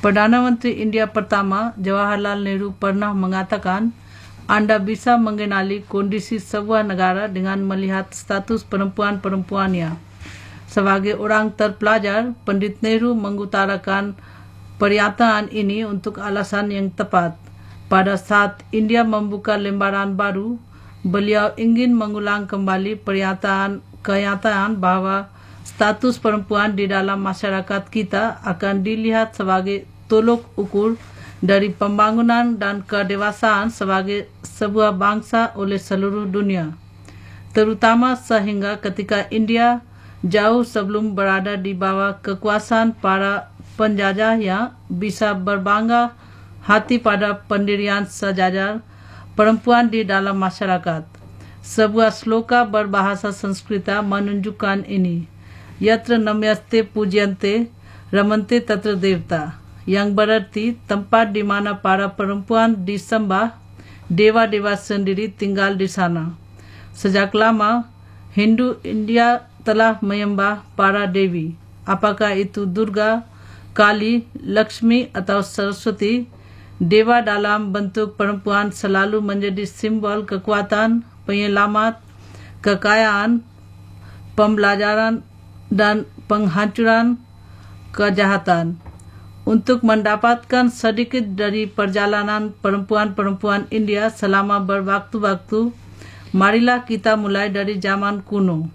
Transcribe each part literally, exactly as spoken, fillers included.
Perdana Menteri India pertama, Jawaharlal Nehru pernah mengatakan, anda bisa mengenali kondisi sebuah negara dengan melihat status perempuan-perempuannya. Sebagai orang terpelajar, Pandit Nehru mengutarakan pernyataan ini untuk alasan yang tepat. Pada saat India membuka lembaran baru, beliau ingin mengulang kembali pernyataan kenyataan bahwa status perempuan di dalam masyarakat kita akan dilihat sebagai tolok ukur dari pembangunan dan kedewasaan sebagai sebuah bangsa oleh seluruh dunia. Terutama sehingga ketika India jauh sebelum berada di bawah kekuasaan para penjajah yang bisa berbangga hati pada pendirian sejajar perempuan di dalam masyarakat. Sebuah sloka berbahasa Sanskrita menunjukkan ini. Yatra namyaste pujyante ramante tatra devta, yang berarti tempat di mana para perempuan disembah, dewa-dewa sendiri tinggal di sana. Sejak lama, Hindu India telah menyembah para dewi. Apakah itu Durga, Kali, Lakshmi atau Saraswati, dewa dalam bentuk perempuan selalu menjadi simbol kekuatan, penyelamat, kekayaan, pembelajaran, dan penghancuran kejahatan. Untuk mendapatkan sedikit dari perjalanan perempuan-perempuan India selama berwaktu-waktu, marilah kita mulai dari zaman kuno.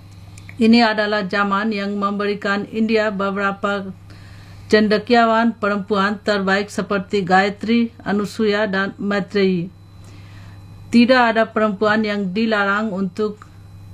Ini adalah zaman yang memberikan India beberapa cendekiawan perempuan terbaik seperti Gayatri, Anusuya, dan Maitreyi. Tidak ada perempuan yang dilarang untuk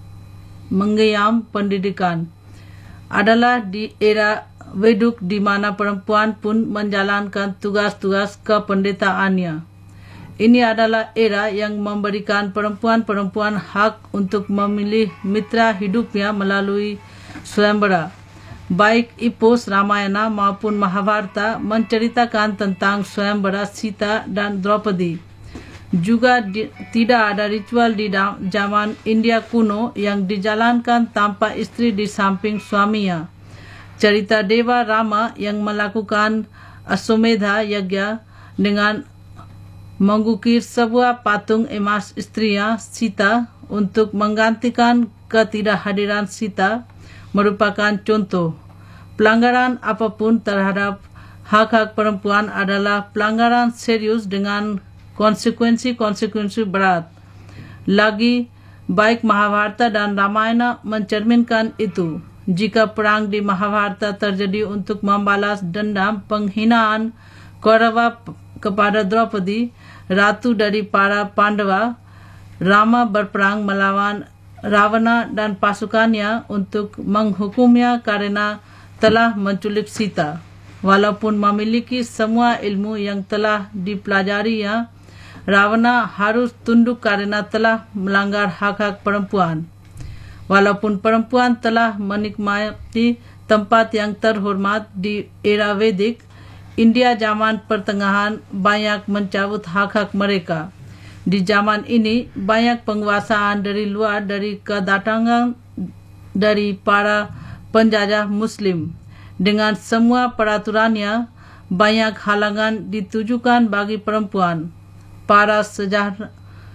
mengenyam pendidikan. Adalah di era Veduk di mana perempuan pun menjalankan tugas-tugas kependetaannya. Ini adalah era yang memberikan perempuan-perempuan hak untuk memilih mitra hidupnya melalui swayambara. Baik Epos Ramayana maupun Mahabharata menceritakan tentang swayambara Sita dan Draupadi. Juga di, tidak ada ritual di zaman India kuno yang dijalankan tanpa istri di samping suaminya. Cerita Dewa Rama yang melakukan Aswamedha Yagya dengan mengukir sebuah patung emas istrinya Sita untuk menggantikan ketidakhadiran Sita merupakan contoh. Pelanggaran apapun terhadap hak-hak perempuan adalah pelanggaran serius dengan konsekuensi-konsekuensi berat. Lagi, baik Mahabharata dan Ramayana mencerminkan itu. Jika perang di Mahabharata terjadi untuk membalas dendam penghinaan Kaurava kepada Draupadi, ratu dari para Pandava, Rama berperang melawan Ravana dan pasukannya untuk menghukumnya karena telah menculik Sita. Walaupun memiliki semua ilmu yang telah dipelajarinya, Ravana harus tunduk karena telah melanggar hak-hak perempuan. Walaupun perempuan telah menikmati tempat yang terhormat di era Vedik, India zaman pertengahan banyak mencabut hak-hak mereka. Di zaman ini, banyak penguasaan dari luar dari kedatangan dari para penjajah Muslim. Dengan semua peraturannya, banyak halangan ditujukan bagi perempuan. Para sejarah,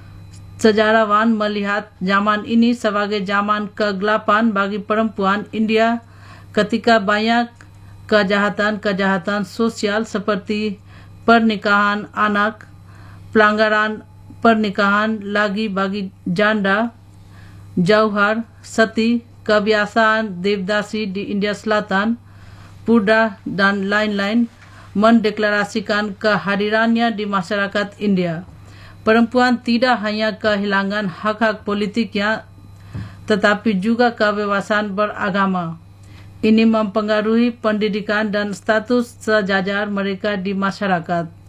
sejarawan melihat zaman ini sebagai zaman kegelapan bagi perempuan India ketika banyak kejahatan-kejahatan sosial seperti pernikahan anak, pelanggaran pernikahan lagi bagi janda, jauhar, sati, kebiasaan devdasi di India Selatan, purdah, dan lain-lain mendeklarasikan kehadirannya di masyarakat India. Perempuan tidak hanya kehilangan hak-hak politiknya, tetapi juga kebebasan beragama. Ini mempengaruhi pendidikan dan status sejajar mereka di masyarakat.